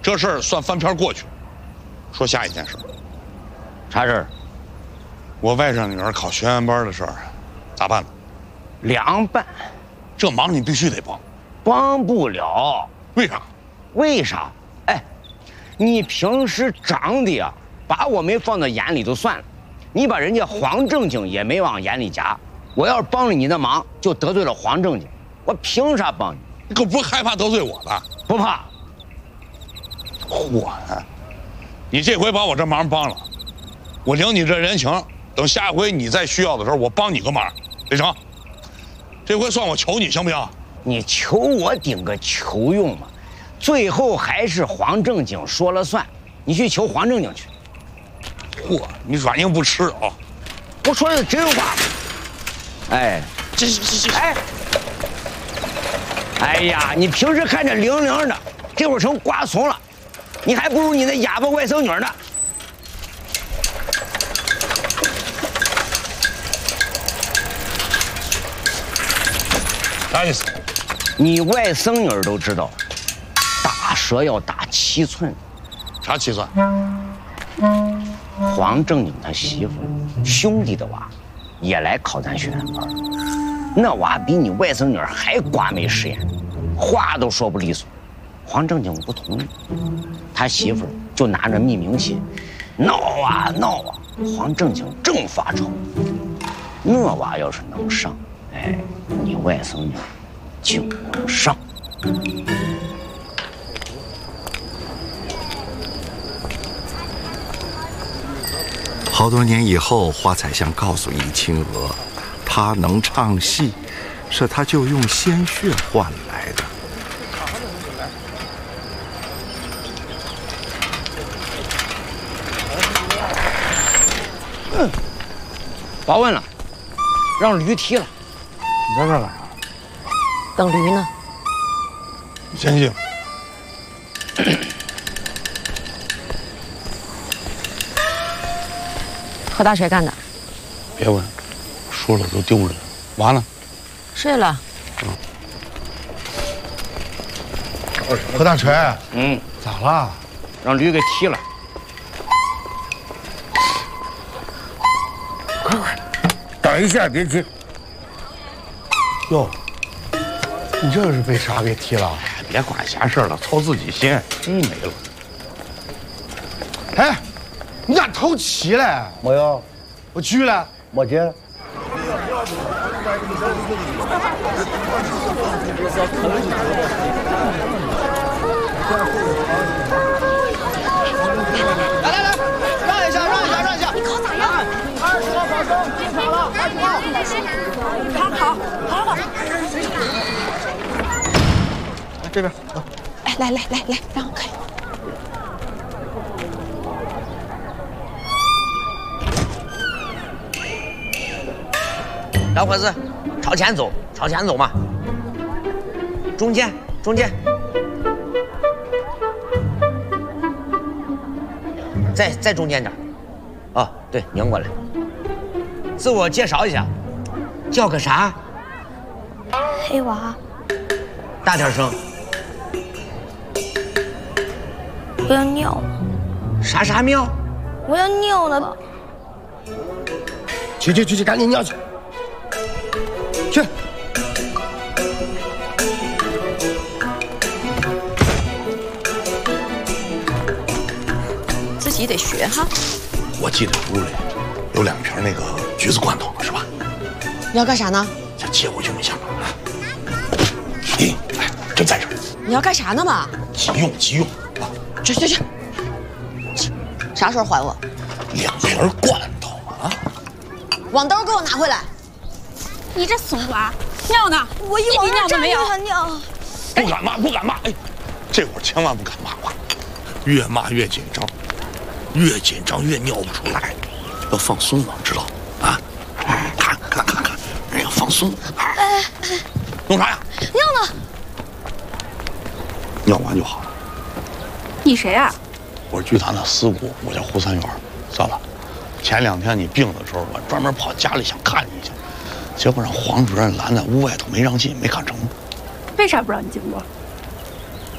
这事儿算翻篇过去了。说下一件事。 啥事儿？ 我外甥女儿考学员班的事儿，咋办呢？ 凉拌。 这忙你必须得帮。 帮不了。 为啥？ 为啥？哎，你平时长得呀，把我没放到眼里就算了，你把人家黄正经也没往眼里夹。我要是帮了你的忙，就得罪了黄正经，我凭啥帮你？ 你可不是害怕得罪我吧？ 不怕。 嚯！你这回把我这忙帮了，我领你这人情，等下回你再需要的时候，我帮你个忙，得成？这回算我求你，行不行？ 你求我顶个球用嘛！最后还是黄正经说了算，你去求黄正经去。 嚯，你软硬不吃啊！ 我说的是真话。哎， 这， 哎呀，你平时看着灵灵的，这会儿成瓜怂了，你还不如你那哑巴外甥女呢。 啥意思？ 你外甥女都知道，打蛇要打7寸。 啥7寸？ 黄正经他媳妇兄弟的娃也来考咱学员班，那娃比你外甥女还瓜没实眼，话都说不利索。黄正经不同意，他媳妇就拿着密名器闹啊闹啊。黄正经正发愁，那娃要是能上，哎，你外甥女就能上。 好多年以后，花彩香告诉易清娥，她能唱戏，是她就用鲜血换来的。 别问了，让驴踢了。 你在这干啥？ 等驴呢。 你先进。 何大锤干的。 别问，说了都丢人。娃呢？ 睡了。 何大锤，咋了？ 让驴给踢了。快，等一下，别急。 哟，你这是被啥给踢了？ 别管闲事了，操自己心，真没了。 哎，你咋偷棋嘞？ 没有， 我狙了， 没接。 来，让一下！你考咋样？20号考生进场了，20号。好。 来这边。 哎，来，让我看。 老伙子，朝前走嘛。中间。再中间点。哦，对，拧过来。自我介绍一下，叫个啥？ 黑娃。 大点声。 我要尿。 啥尿？ 我要尿了。 去，赶紧尿去。去。 自己得学哈。 我记得屋里有2瓶那个橘子罐头，是吧？ 你要干啥呢？ 想借我用一下吗？哎，真在这儿。 你要干啥呢嘛？ 急用啊！ 去。啥时候还我 ？2瓶罐头啊！ 网兜给我拿回来！ 你这怂娃， 尿呢？ 我一会儿尿都没有。 尿。 不敢骂！哎，这会儿千万不敢骂话，越骂越紧张，越紧张越尿不出来，要放松了，知道啊？看，人要放松。弄啥呀？ 尿呢。 尿完就好了。 你谁啊？ 我是剧团的司顾，我叫胡三元。算了，前2天你病的时候，我专门跑家里想看你去，结果让黄主任拦在屋外头没让进，没看成。 为啥不让你进屋？